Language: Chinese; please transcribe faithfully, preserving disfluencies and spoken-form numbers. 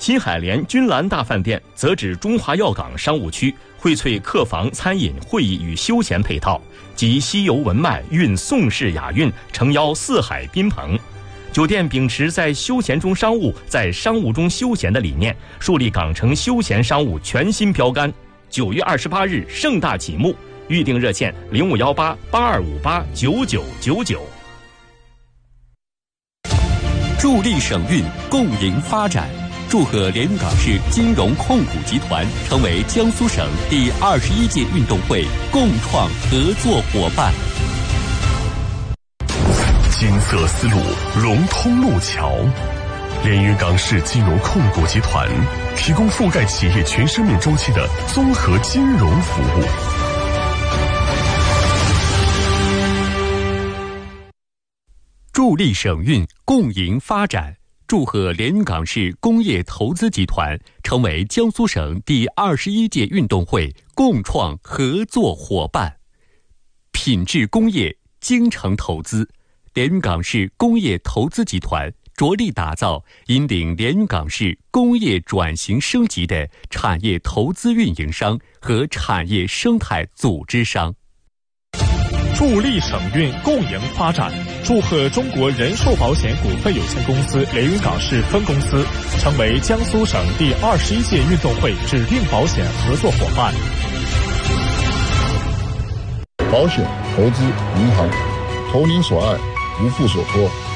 新海联君兰大饭店则指中华药港商务区，荟萃客房、餐饮、会议与休闲配套，集西游文脉、蕴宋式雅韵，诚邀四海宾朋。酒店秉持在休闲中商务，在商务中休闲的理念，树立港城休闲商务全新标杆。九月二十八日盛大启幕，预订热线零五幺八八二五八九九九九。 助力省运，共赢发展。祝贺连云港市金融控股集团成为江苏省第二十一届运动会共创合作伙伴。 金色丝路融通路桥，连云港市金融控股集团提供覆盖企业全生命周期的综合金融服务。 助力省运，共赢发展。祝贺连云港市工业投资集团成为江苏省第二十一届运动会共创合作伙伴。品质工业，精诚投资，连云港市工业投资集团着力打造引领连云港市工业转型升级的产业投资运营商和产业生态组织商。 助力省运，共赢发展。祝贺中国人寿保险股份有限公司连云港市分公司成为江苏省第二十一届运动会指定保险合作伙伴。 保险、投资、银行，投您所爱，无负所托。